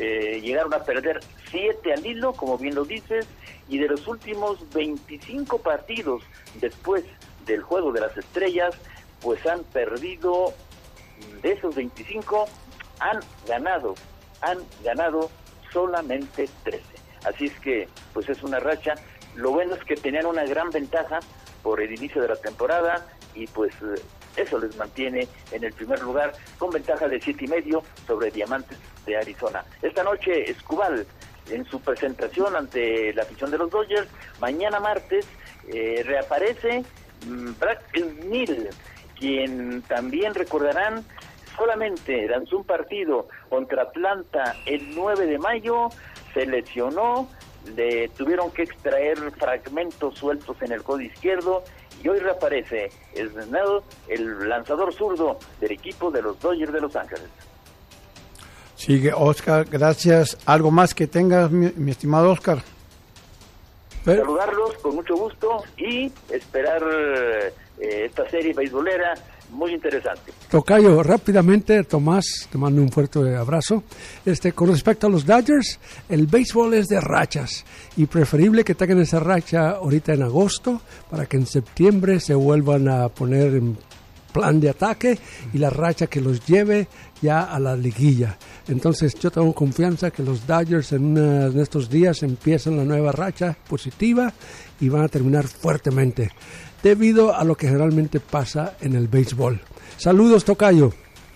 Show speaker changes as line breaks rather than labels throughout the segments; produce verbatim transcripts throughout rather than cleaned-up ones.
eh, llegaron a perder siete al hilo, como bien lo dices, y de los últimos veinticinco partidos después del Juego de las Estrellas, pues han perdido, de esos veinticinco, han ganado, han ganado solamente trece. Así es que, pues es una racha. Lo bueno es que tenían una gran ventaja por el inicio de la temporada y pues eso les mantiene en el primer lugar con ventaja de siete y medio sobre Diamantes de Arizona. Esta noche Escobar, en su presentación ante la afición de los Dodgers, mañana martes eh, reaparece mmm, Brad Snell, quien también recordarán solamente lanzó un partido contra Atlanta el nueve de mayo, se lesionó, le tuvieron que extraer fragmentos sueltos en el codo izquierdo y hoy reaparece Snell, el lanzador zurdo del equipo de los Dodgers de Los Ángeles.
Sigue Oscar, gracias. ¿Algo más que tengas, mi, mi estimado Oscar?
Saludarlos con mucho gusto y esperar eh, esta serie beisbolera muy interesante.
Tocayo, rápidamente, Tomás, te mando un fuerte abrazo. Este, con respecto a los Dodgers, el béisbol es de rachas y preferible que tengan esa racha ahorita en agosto para que en septiembre se vuelvan a poner en plan de ataque y la racha que los lleve ya a la liguilla. Entonces yo tengo confianza que los Dodgers en, una, en estos días empiezan la nueva racha positiva y van a terminar fuertemente, debido a lo que generalmente pasa en el béisbol. Saludos, Tocayo.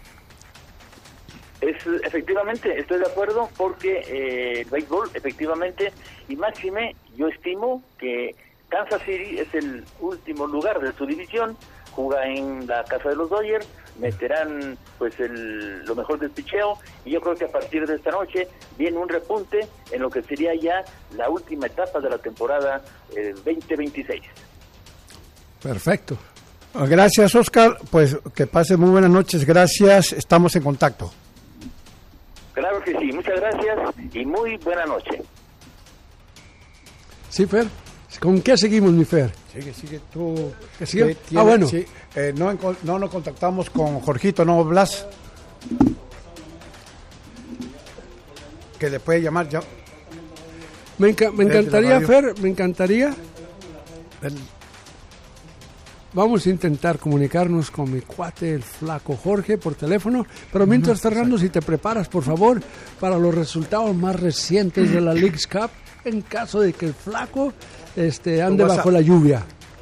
Es, efectivamente, estoy de acuerdo porque eh, el béisbol, efectivamente, y máxime, yo estimo que Kansas City es el último lugar de su división, juega en la casa de los Dodgers, meterán pues el, lo mejor del picheo, y yo creo que a partir de esta noche viene un repunte en lo que sería ya la última etapa de la temporada eh, veinte veintiséis.
Perfecto.
Gracias, Oscar. Pues que pase muy buenas noches. Gracias. Estamos en contacto.
Claro que sí. Muchas gracias y muy buena noche.
Sí, Fer. ¿Con qué seguimos, mi Fer?
Sigue, sigue tú.
¿Qué sigue?
Eh, tiene,
ah, bueno.
Sí, eh, no, no nos contactamos con Jorgito, ¿no, Blas? Que le puede llamar ya.
Me, enca- me encantaría, Fer, me encantaría.
El,
Vamos a intentar comunicarnos con mi cuate, el flaco Jorge, por teléfono. Pero mientras, Fernando, si te preparas, por favor, para los resultados más recientes de la Leagues Cup, en caso de que el flaco este, ande bajo la lluvia.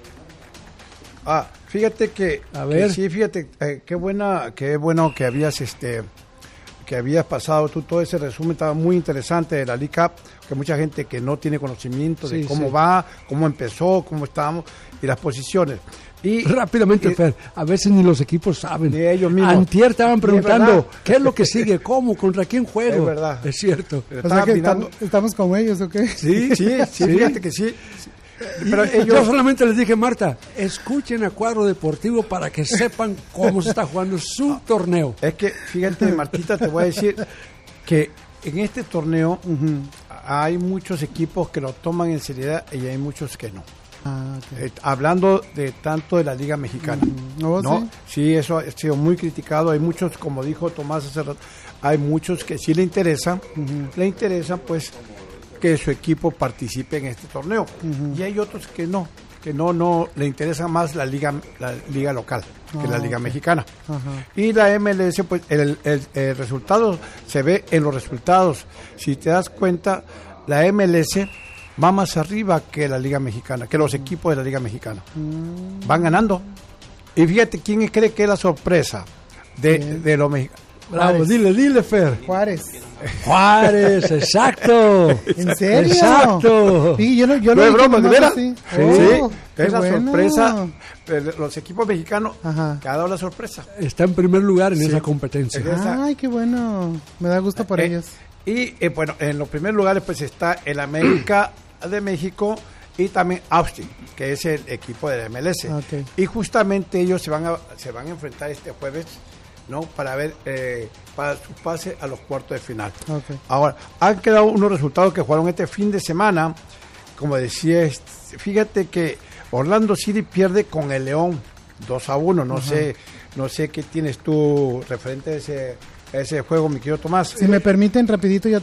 Ah, fíjate que,
a ver.
que sí, fíjate, eh, qué buena, qué bueno que habías, este, que habías pasado tú todo ese resumen, estaba muy interesante de la League Cup, que mucha gente que no tiene conocimiento de sí, cómo sí. va, cómo empezó, cómo estábamos y las posiciones. Y
rápidamente, y, Fer, a veces ni los equipos saben.
De ellos mismos.
Antier estaban preguntando qué es lo que sigue, cómo, contra quién juego.
Es verdad.
Es cierto.
O sea que estamos, estamos con ellos, ¿o qué?
Sí, sí, sí, sí, fíjate que sí. Pero ellos...
Yo solamente les dije, Marta, escuchen a Cuadro Deportivo para que sepan cómo se está jugando su torneo.
Es que, fíjate, Martita, te voy a decir que en este torneo uh-huh. hay muchos equipos que lo toman en seriedad y hay muchos que no.
Ah, okay.
eh, hablando de tanto de la Liga Mexicana,
mm, ¿no?
¿no? Sí? sí, eso ha sido muy criticado. Hay muchos, como dijo Tomás hace rato, hay muchos que sí le interesa, uh-huh. le interesa pues que su equipo participe en este torneo, uh-huh. y hay otros que no, que no, no le interesa más la liga, la liga local que ah, la Liga okay. Mexicana. Uh-huh. Y la M L S, pues el, el, el resultado se ve en los resultados. Si te das cuenta, la M L S va más arriba que la Liga Mexicana, que los equipos de la Liga Mexicana. Mm. Van ganando. Y fíjate, ¿quién cree que es la sorpresa de, de los mexicanos?
Bravo, dile, dile, Fer.
Juárez.
Juárez, exacto.
¿En serio?
Exacto.
Sí, yo no, yo
no, no es broma, ¿de veras?
Sí,
sí,
oh,
es la
bueno.
sorpresa. Los equipos mexicanos
Ajá.
que ha dado la sorpresa.
Está en primer lugar en
sí.
esa competencia.
Esa. Ay, qué bueno. Me da gusto por
eh,
ellos.
Y eh, bueno, en los primeros lugares pues está el América de México y también Austin, que es el equipo de la M L S.
Okay.
Y justamente ellos se van a se van a enfrentar este jueves, ¿no? Para ver eh, para su pase a los cuartos de final.
Okay.
Ahora, han quedado unos resultados que jugaron este fin de semana. Como decía, fíjate que Orlando City pierde con el León dos a uno. No uh-huh. sé, no sé qué tienes tú referente a ese, a ese juego, mi querido Tomás.
Si me permiten rapidito, ya